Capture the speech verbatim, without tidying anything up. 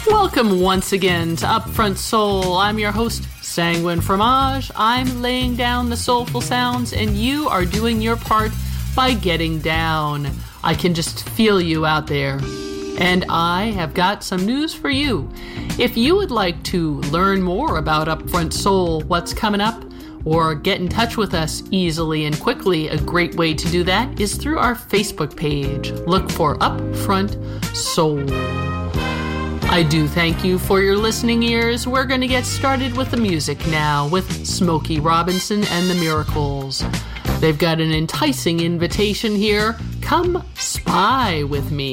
Welcome once again to Upfront Soul. I'm your host, Sanguine Fromage. I'm laying down the soulful sounds, and you are doing your part by getting down. I can just feel you out there. And I have got some news for you. If you would like to learn more about Upfront Soul, what's coming up, or get in touch with us easily and quickly, a great way to do that is through our Facebook page. Look for Upfront Soul. I do thank you for your listening ears. We're going to get started with the music now with Smokey Robinson and the Miracles. They've got an enticing invitation here. Come spy with me.